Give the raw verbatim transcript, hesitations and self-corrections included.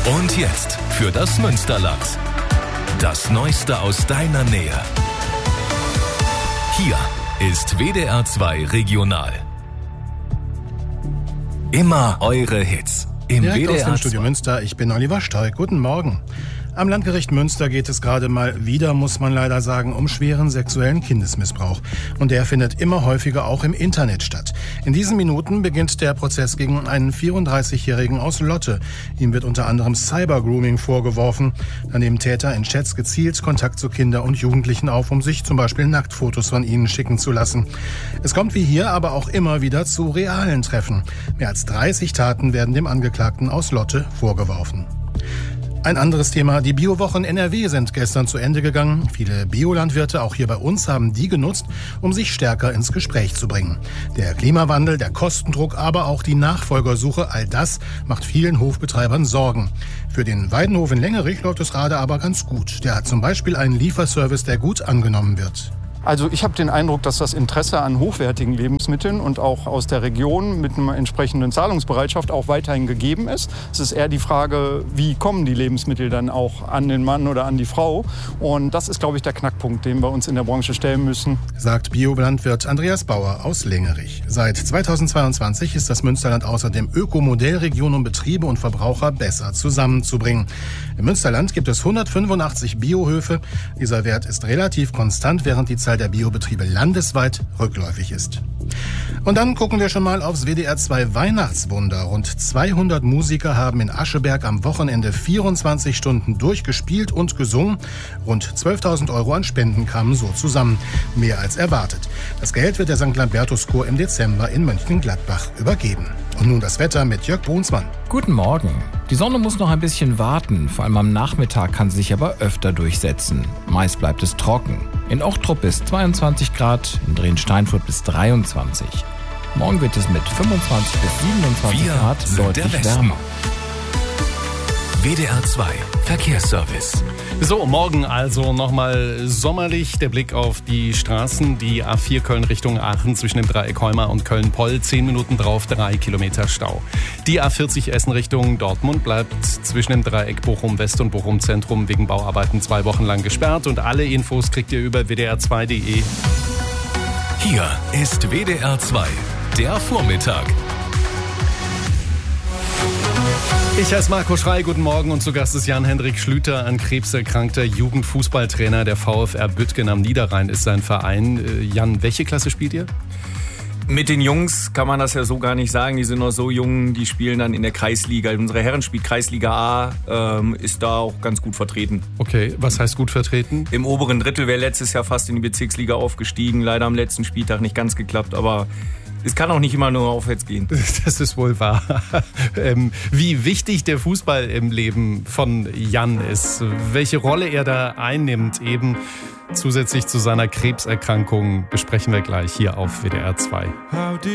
Und jetzt für das Münsterland. Das Neueste aus deiner Nähe. Hier ist W D R zwei Regional. Immer eure Hits im Direkt W D R aus dem Studio Münster, ich bin Oliver Stolk. Guten Morgen. Am Landgericht Münster geht es gerade mal wieder, muss man leider sagen, um schweren sexuellen Kindesmissbrauch. Und der findet immer häufiger auch im Internet statt. In diesen Minuten beginnt der Prozess gegen einen vierunddreißigjährigen aus Lotte. Ihm wird unter anderem Cybergrooming vorgeworfen. Da nehmen Täter in Chats gezielt Kontakt zu Kindern und Jugendlichen auf, um sich zum Beispiel Nacktfotos von ihnen schicken zu lassen. Es kommt wie hier aber auch immer wieder zu realen Treffen. Mehr als dreißig Taten werden dem Angeklagten aus Lotte vorgeworfen. Ein anderes Thema. Die Biowochen N R W sind gestern zu Ende gegangen. Viele Biolandwirte, auch hier bei uns, haben die genutzt, um sich stärker ins Gespräch zu bringen. Der Klimawandel, der Kostendruck, aber auch die Nachfolgersuche, all das macht vielen Hofbetreibern Sorgen. Für den Weidenhof in Lengerich läuft es gerade aber ganz gut. Der hat zum Beispiel einen Lieferservice, der gut angenommen wird. Also ich habe den Eindruck, dass das Interesse an hochwertigen Lebensmitteln und auch aus der Region mit einer entsprechenden Zahlungsbereitschaft auch weiterhin gegeben ist. Es ist eher die Frage, wie kommen die Lebensmittel dann auch an den Mann oder an die Frau. Und das ist, glaube ich, der Knackpunkt, den wir uns in der Branche stellen müssen. Sagt Biolandwirt Andreas Bauer aus Lengerich. Seit zweitausendzweiundzwanzig ist das Münsterland außerdem Ökomodellregion, um Betriebe und Verbraucher besser zusammenzubringen. Im Münsterland gibt es hundertfünfundachtzig Biohöfe. Dieser Wert ist relativ konstant, während die Zahl der Biobetriebe landesweit rückläufig ist. Und dann gucken wir schon mal aufs W D R zwei Weihnachtswunder. Rund zweihundert Musiker haben in Ascheberg am Wochenende vierundzwanzig Stunden durchgespielt und gesungen. Rund zwölftausend Euro an Spenden kamen so zusammen. Mehr als erwartet. Das Geld wird der Sankt Lambertus Chor im Dezember in Mönchengladbach übergeben. Und nun das Wetter mit Jörg Brunsmann. Guten Morgen. Die Sonne muss noch ein bisschen warten. Vor allem am Nachmittag kann sie sich aber öfter durchsetzen. Meist bleibt es trocken. In Ochtrup bis zweiundzwanzig Grad, in Drehen-Steinfurt bis dreiundzwanzig. Morgen wird es mit fünfundzwanzig bis siebenundzwanzig Wir Grad sind deutlich der Westen. wärmer. W D R zwei Verkehrsservice. So, morgen also nochmal sommerlich. Der Blick auf die Straßen. Die A vier Köln Richtung Aachen zwischen dem Dreieck Heuma und Köln-Poll. Zehn Minuten drauf, drei Kilometer Stau. Die A vierzig Essen Richtung Dortmund bleibt zwischen dem Dreieck Bochum West und Bochum Zentrum wegen Bauarbeiten zwei Wochen lang gesperrt. Und alle Infos kriegt ihr über w d r zwei punkt d e. Hier ist W D R zwei, der Vormittag. Ich heiße Marco Schrei, guten Morgen und zu Gast ist Jan-Hendrik Schlüter, ein krebserkrankter Jugendfußballtrainer. Der VfR Büttgen am Niederrhein ist sein Verein. Jan, welche Klasse spielt ihr? Mit den Jungs kann man das ja so gar nicht sagen. Die sind noch so jung, die spielen dann in der Kreisliga. Unsere Herren spielt Kreisliga A, ähm, ist da auch ganz gut vertreten. Okay, was heißt gut vertreten? Im oberen Drittel wäre letztes Jahr fast in die Bezirksliga aufgestiegen. Leider am letzten Spieltag nicht ganz geklappt, aber es kann auch nicht immer nur aufwärts gehen. Das ist wohl wahr. Ähm, wie wichtig der Fußball im Leben von Jan ist, welche Rolle er da einnimmt, eben zusätzlich zu seiner Krebserkrankung, besprechen wir gleich hier auf W D R zwei.